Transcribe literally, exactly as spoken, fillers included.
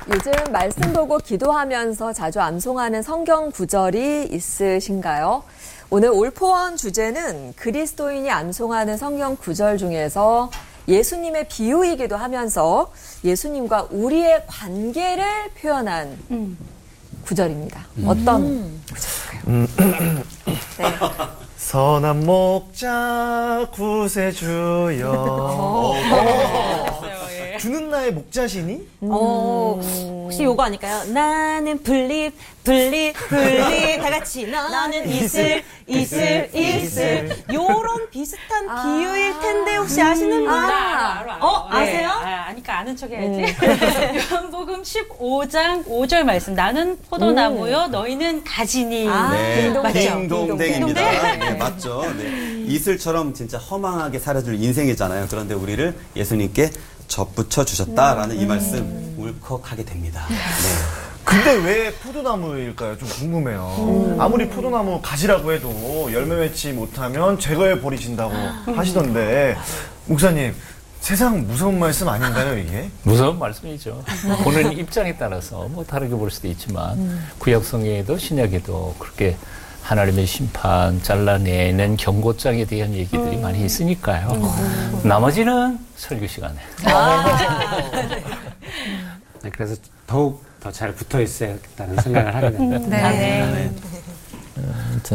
요즘 말씀 보고 기도하면서 자주 암송하는 성경 구절이 있으신가요? 오늘 올포원 주제는 그리스도인이 암송하는 성경 구절 중에서 예수님의 비유이기도 하면서 예수님과 우리의 관계를 표현한 음. 구절입니다. 음. 어떤 음. 구절일까요? 음. 네. 선한 목자 구세주여. 주는 나의 목자시니? 음. 어, 혹시 요거 아닐까요? 나는 분립, 분립, 분립. 다 같이 나는 이슬, 이슬, 이슬. 요런 비슷한 아~ 비유일 텐데 혹시 아시는 분? 아, 알아, 알아. 어, 네. 아세요? 아, 아니까 아는 척 해야지. 요한복음 십오 장 오 절 말씀. 나는 포도나무요, 음. 너희는 가지니. 아, 네, 맞죠? 딩동댕입니다. 네, 맞죠. 네. 이슬처럼 진짜 허망하게 살아줄 인생이잖아요. 그런데 우리를 예수님께 접붙여 주셨다라는 음. 이 말씀 울컥하게 됩니다. 네. 근데 왜 포도나무일까요? 좀 궁금해요. 음. 아무리 포도나무 가지라고 해도 열매 맺지 못하면 제거해 버리신다고 음. 하시던데 목사님 세상 무서운 말씀 아닌가요 이게? 무서운 말씀이죠. 보는 입장에 따라서 뭐 다르게 볼 수도 있지만 음. 구약성경에도 신약에도 그렇게 하나님의 심판, 잘라내는 경고장에 대한 얘기들이 음. 많이 있으니까요. 음. 나머지는 설교 시간에. 아. 네, 그래서 더욱 더 잘 붙어 있어야겠다는 생각을 하게 됩니다. 네. 네. 네.